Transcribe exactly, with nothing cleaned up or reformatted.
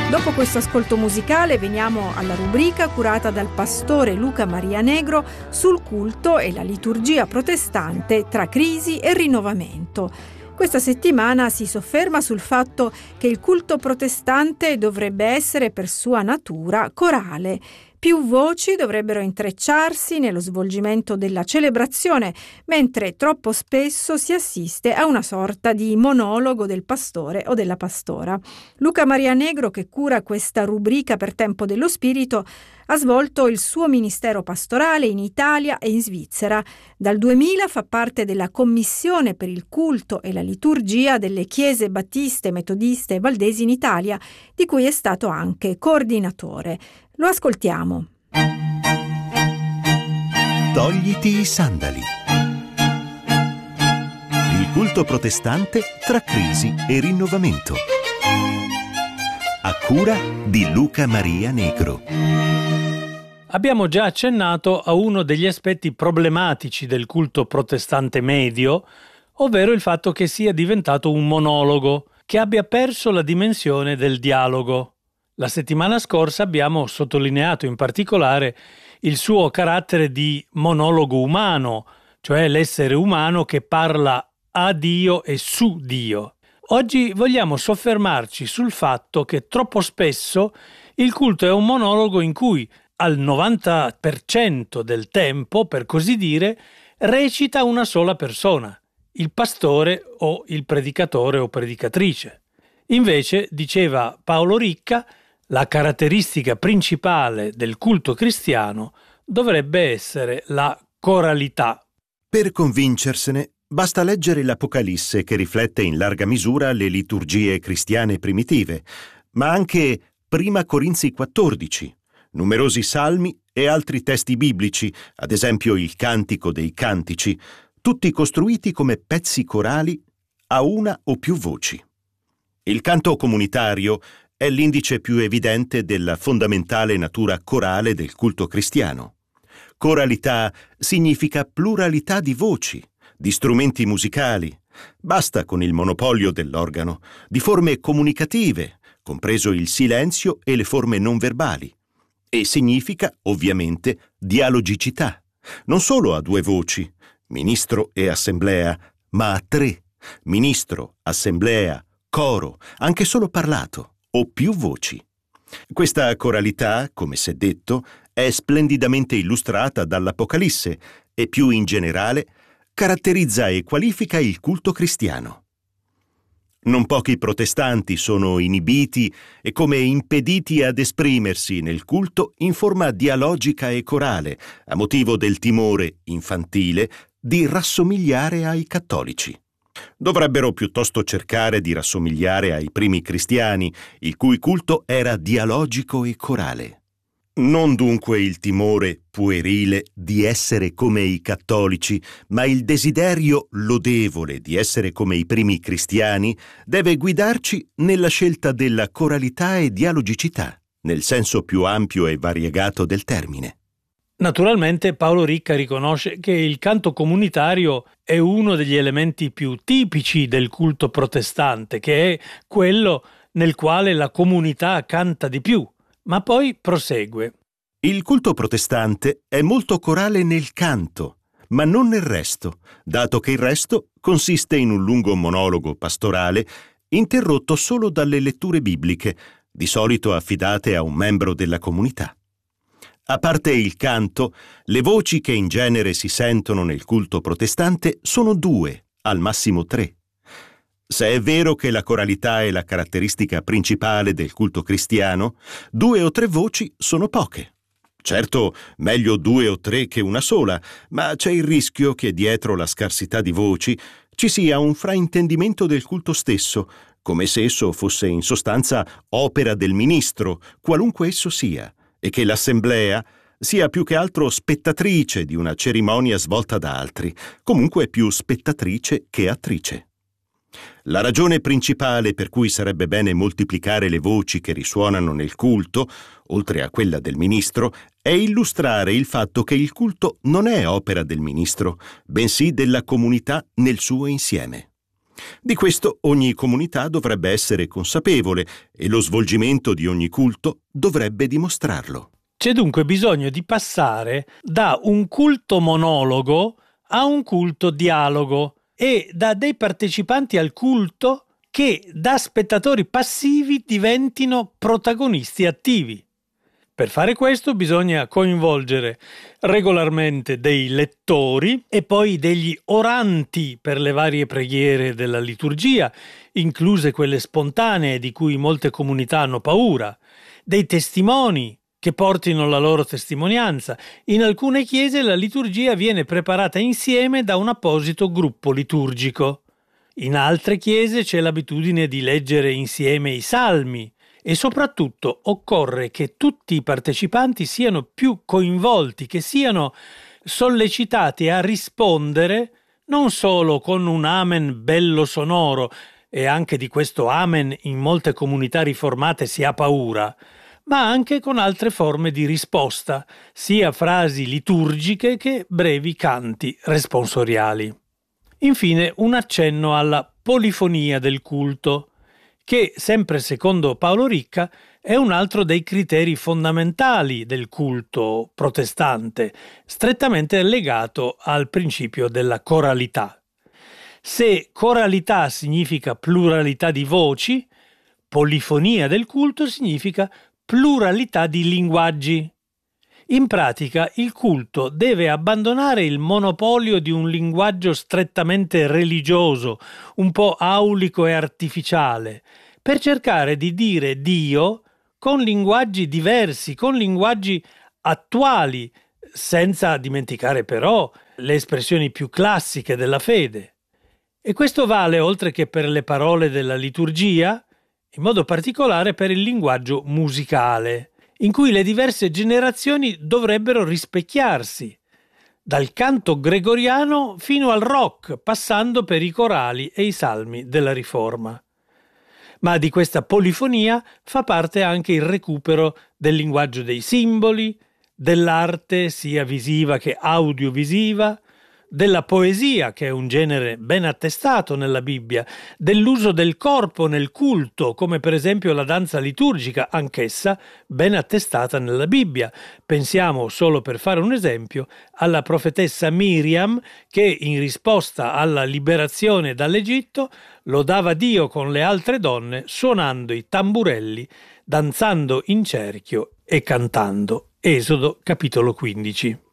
Dopo questo ascolto musicale veniamo alla rubrica curata dal pastore Luca Maria Negro sul culto e la liturgia protestante tra crisi e rinnovamento. Questa settimana si sofferma sul fatto che il culto protestante dovrebbe essere per sua natura corale. Più voci dovrebbero intrecciarsi nello svolgimento della celebrazione, mentre troppo spesso si assiste a una sorta di monologo del pastore o della pastora. Luca Maria Negro, che cura questa rubrica per Tempo dello Spirito, ha svolto il suo ministero pastorale in Italia e in Svizzera. Dal duemila fa parte della Commissione per il culto e la liturgia delle chiese battiste, metodiste e valdesi in Italia, di cui è stato anche coordinatore. Lo ascoltiamo. Togliti i sandali. Il culto protestante tra crisi e rinnovamento. A cura di Luca Maria Negro. Abbiamo già accennato a uno degli aspetti problematici del culto protestante medio, ovvero il fatto che sia diventato un monologo, che abbia perso la dimensione del dialogo. La settimana scorsa abbiamo sottolineato in particolare il suo carattere di monologo umano, cioè l'essere umano che parla a Dio e su Dio. Oggi vogliamo soffermarci sul fatto che troppo spesso il culto è un monologo in cui al novanta per cento del tempo, per così dire, recita una sola persona, il pastore o il predicatore o predicatrice. Invece, diceva Paolo Ricca, la caratteristica principale del culto cristiano dovrebbe essere la coralità. Per convincersene, basta leggere l'Apocalisse, che riflette in larga misura le liturgie cristiane primitive, ma anche Prima Corinzi quattordici, numerosi salmi e altri testi biblici, ad esempio il Cantico dei Cantici, tutti costruiti come pezzi corali a una o più voci. Il canto comunitario è l'indice più evidente della fondamentale natura corale del culto cristiano. Coralità significa pluralità di voci, di strumenti musicali. Basta con il monopolio dell'organo, di forme comunicative, compreso il silenzio e le forme non verbali. E significa, ovviamente, dialogicità, non solo a due voci, ministro e assemblea, ma a tre, ministro, assemblea, coro, anche solo parlato, o più voci. Questa coralità, come si è detto, è splendidamente illustrata dall'Apocalisse e più in generale caratterizza e qualifica il culto cristiano. Non pochi protestanti sono inibiti e come impediti ad esprimersi nel culto in forma dialogica e corale, a motivo del timore infantile di rassomigliare ai cattolici. Dovrebbero piuttosto cercare di rassomigliare ai primi cristiani, il cui culto era dialogico e corale. Non dunque il timore puerile di essere come i cattolici, ma il desiderio lodevole di essere come i primi cristiani deve guidarci nella scelta della coralità e dialogicità, nel senso più ampio e variegato del termine. Naturalmente Paolo Ricca riconosce che il canto comunitario è uno degli elementi più tipici del culto protestante, che è quello nel quale la comunità canta di più, ma poi prosegue. Il culto protestante è molto corale nel canto, ma non nel resto, dato che il resto consiste in un lungo monologo pastorale interrotto solo dalle letture bibliche, di solito affidate a un membro della comunità. A parte il canto, le voci che in genere si sentono nel culto protestante sono due, al massimo tre. Se è vero che la coralità è la caratteristica principale del culto cristiano, due o tre voci sono poche. Certo, meglio due o tre che una sola, ma c'è il rischio che dietro la scarsità di voci ci sia un fraintendimento del culto stesso, come se esso fosse in sostanza opera del ministro, qualunque esso sia, e che l'assemblea sia più che altro spettatrice di una cerimonia svolta da altri, comunque più spettatrice che attrice. La ragione principale per cui sarebbe bene moltiplicare le voci che risuonano nel culto, oltre a quella del ministro, è illustrare il fatto che il culto non è opera del ministro, bensì della comunità nel suo insieme. Di questo ogni comunità dovrebbe essere consapevole e lo svolgimento di ogni culto dovrebbe dimostrarlo. C'è dunque bisogno di passare da un culto monologo a un culto dialogo e da dei partecipanti al culto che da spettatori passivi diventino protagonisti attivi. Per fare questo bisogna coinvolgere regolarmente dei lettori e poi degli oranti per le varie preghiere della liturgia, incluse quelle spontanee di cui molte comunità hanno paura, dei testimoni che portino la loro testimonianza. In alcune chiese la liturgia viene preparata insieme da un apposito gruppo liturgico. In altre chiese c'è l'abitudine di leggere insieme i salmi e soprattutto occorre che tutti i partecipanti siano più coinvolti, che siano sollecitati a rispondere non solo con un amen bello sonoro, e anche di questo amen in molte comunità riformate si ha paura, ma anche con altre forme di risposta, sia frasi liturgiche che brevi canti responsoriali. Infine, un accenno alla polifonia del culto, che, sempre secondo Paolo Ricca, è un altro dei criteri fondamentali del culto protestante, strettamente legato al principio della coralità. Se coralità significa pluralità di voci, polifonia del culto significa pluralità di linguaggi. In pratica, il culto deve abbandonare il monopolio di un linguaggio strettamente religioso, un po' aulico e artificiale, per cercare di dire Dio con linguaggi diversi, con linguaggi attuali, senza dimenticare però le espressioni più classiche della fede. E questo vale, oltre che per le parole della liturgia, in modo particolare per il linguaggio musicale, in cui le diverse generazioni dovrebbero rispecchiarsi, dal canto gregoriano fino al rock, passando per i corali e i salmi della Riforma. Ma di questa polifonia fa parte anche il recupero del linguaggio dei simboli, dell'arte sia visiva che audiovisiva, della poesia, che è un genere ben attestato nella Bibbia, dell'uso del corpo nel culto, come per esempio la danza liturgica, anch'essa ben attestata nella Bibbia. Pensiamo, solo per fare un esempio, alla profetessa Miriam che, in risposta alla liberazione dall'Egitto, lodava Dio con le altre donne suonando i tamburelli, danzando in cerchio e cantando. Esodo capitolo quindici.